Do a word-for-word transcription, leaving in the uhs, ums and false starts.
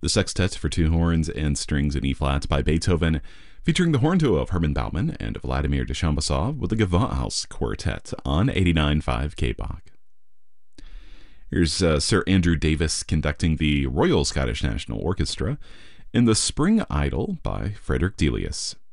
the Sextet for Two Horns and Strings in E-flat by Beethoven, featuring the horn duo of Herman Baumann and Vladimir Deshambasov with the Gewandhaus Quartet on eighty-nine point five K B O C. Here's uh, Sir Andrew Davis conducting the Royal Scottish National Orchestra in The Spring Idyll by Frederick Delius.